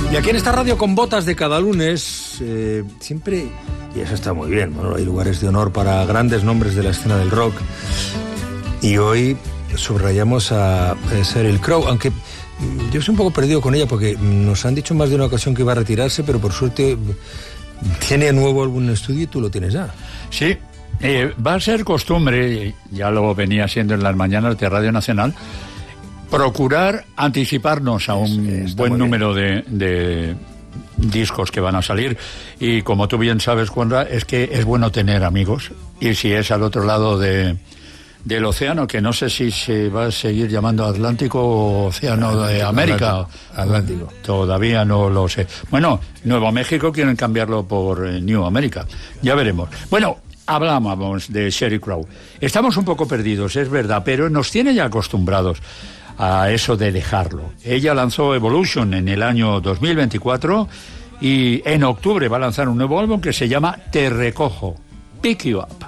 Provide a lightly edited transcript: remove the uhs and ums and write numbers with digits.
Y aquí en esta radio con botas de cada lunes, siempre, y eso está muy bien, bueno, hay lugares de honor para grandes nombres de la escena del rock. Y hoy subrayamos a Sheryl Crow, aunque yo estoy un poco perdido con ella porque nos han dicho más de una ocasión que iba a retirarse, pero por suerte tiene de nuevo algún estudio y tú lo tienes ya. Sí, va a ser costumbre, ya lo venía siendo en las mañanas de Radio Nacional, procurar anticiparnos a un buen número de discos que van a salir. Y como tú bien sabes, Juanra, es que es bueno tener amigos. Y si es al otro lado del océano, que no sé si se va a seguir llamando Atlántico o Océano de América. Atlántico. Todavía no lo sé. Bueno, Nuevo México quieren cambiarlo por New America. Ya veremos. Bueno, hablábamos de Sheryl Crow. Estamos un poco perdidos, es verdad, pero nos tiene ya acostumbrados a eso de dejarlo. Ella lanzó Evolution en el año 2024 y en octubre va a lanzar un nuevo álbum que se llama Te Recojo, Pick You Up.